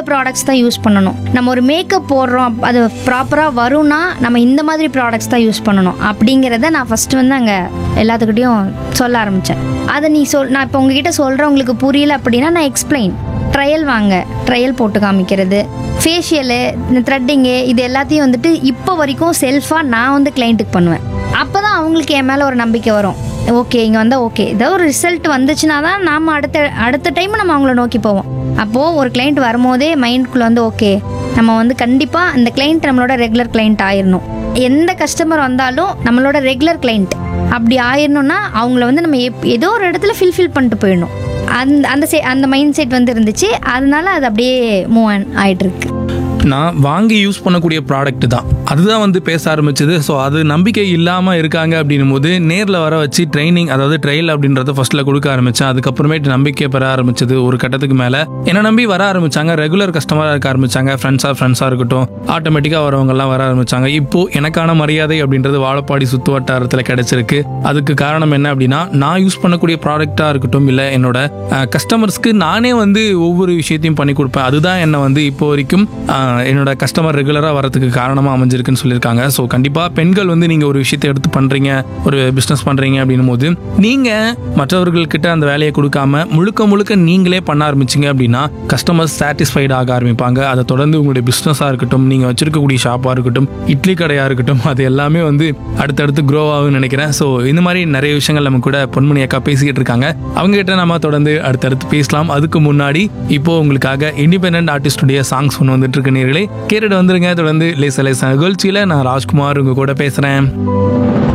Products தான் use பண்ணணும். நம்ம ஒரு மேக்கப் போடுறோம், அது ப்ராப்பராக வரும்னா நம்ம இந்த மாதிரி ப்ராடக்ட்ஸ் தான் யூஸ் பண்ணணும் அப்படிங்கிறத நான் ஃபஸ்ட்டு வந்து அங்கே எல்லாத்துக்கிட்டையும் சொல்ல ஆரம்பித்தேன். அதை நான் இப்போ உங்ககிட்ட சொல்கிறேன், உங்களுக்கு புரியல அப்படின்னா நான் எக்ஸ்பிளைன். ட்ரையல் வாங்க, ட்ரையல் போட்டு காமிக்கிறது, ஃபேஷியலு, இந்த த்ரெட்டிங்கு, இது எல்லாத்தையும் வந்துட்டு இப்போ வரைக்கும் செல்ஃபாக நான் வந்து கிளைண்ட்டுக்கு பண்ணுவேன். அப்போ தான் அவங்களுக்கு என் மேலே ஒரு நம்பிக்கை வரும். ஓகே, இங்கே வந்தால் ஓகே, ஏதோ ஒரு ரிசல்ட் வந்துச்சுன்னா தான் நாம் அடுத்த டைம் நம்ம அவங்கள நோக்கி போவோம். அப்போது ஒரு கிளைண்ட் வரும்போதே மைண்ட்குள்ளே வந்து ஓகே, நம்ம வந்து கண்டிப்பாக அந்த கிளைண்ட் நம்மளோட ரெகுலர் கிளைண்ட் ஆயிடணும். எந்த கஸ்டமர் வந்தாலும் நம்மளோட ரெகுலர் கிளைண்ட் அப்படி ஆயிடணும்னா அவங்கள வந்து நம்ம ஏதோ ஒரு இடத்துல ஃபில்ஃபில் பண்ணிட்டு போயிடணும். அந்த மைண்ட் செட் வந்து இருந்துச்சு. அதனால அது அப்படியே மூவ் ஆகிட்டு இருக்கு. நான் வாங்கி யூஸ் பண்ணக்கூடிய ப்ராடக்ட் தான் அதுதான் வந்து பேச ஆரம்பிச்சது. ஸோ அது நம்பிக்கை இல்லாமல் இருக்காங்க அப்படின்னும் போது நேரில் வர வச்சு ட்ரைனிங், அதாவது ட்ரையல் அப்படின்றத ஃபர்ஸ்ட்டில் கொடுக்க ஆரம்பித்தேன். அதுக்கப்புறமேட்டு நம்பிக்கை பெற ஆரம்பிச்சது. ஒரு கட்டத்துக்கு மேலே என்னை நம்பி வர ஆரம்பித்தாங்க, ரெகுலர் கஸ்டமராக இருக்க ஆரம்பித்தாங்க. ஃப்ரெண்ட்ஸாக இருக்கட்டும், ஆட்டோமேட்டிக்காக வரவங்கெல்லாம் வர ஆரம்பித்தாங்க. இப்போது எனக்கான மரியாதை அப்படின்றது வாழப்பாடி சுற்று வட்டாரத்தில் கிடைச்சிருக்கு. அதுக்கு காரணம் என்ன அப்படின்னா, நான் யூஸ் பண்ணக்கூடிய ப்ராடக்டாக இருக்கட்டும், இல்லை என்னோட கஸ்டமர்ஸ்க்கு நானே வந்து ஒவ்வொரு விஷயத்தையும் பண்ணி கொடுப்பேன். அதுதான் என்னை வந்து இப்போ வரைக்கும் என்னோட கஸ்டமர் ரெகுலராக வரதுக்கு காரணமாக அமைஞ்சிருக்குன்னு சொல்லியிருக்காங்க. ஸோ கண்டிப்பாக பெண்கள் வந்து நீங்கள் ஒரு விஷயத்தை எடுத்து பண்ணுறீங்க, ஒரு பிஸ்னஸ் பண்ணுறீங்க அப்படின்னும் போது நீங்கள் மற்றவர்கள்கிட்ட அந்த வேலையை கொடுக்காம முழுக்க நீங்களே பண்ண ஆரம்பிச்சிங்க அப்படின்னா கஸ்டமர்ஸ் சாட்டிஸ்ஃபைட் ஆக ஆரம்பிப்பாங்க. அதை தொடர்ந்து உங்களுடைய பிஸ்னஸாக இருக்கட்டும், நீங்கள் வச்சிருக்கக்கூடிய ஷாப்பாக இருக்கட்டும், இட்லி கடையாக இருக்கட்டும், அது எல்லாமே வந்து அடுத்தடுத்து க்ரோ ஆகும்னு நினைக்கிறேன். ஸோ இந்த மாதிரி நிறைய விஷயங்கள் நம்ம கூட பொன்மணி அக்கா பேசிக்கிட்டு இருக்காங்க. அவங்ககிட்ட நம்ம தொடர்ந்து அடுத்தடுத்து பேசலாம். அதுக்கு முன்னாடி இப்போ உங்களுக்காக இண்டிபெண்டன்ட் ஆர்டிஸ்டுடைய சாங்ஸ் ஒன்று வந்துட்டு இருக்கு. நேர்களே கேட்டுட்டு வந்துருங்க. தொடர்ந்து லேசா நிகழ்ச்சியில் நான் ராஜ்குமார் உங்க கூட பேசுகிறேன்.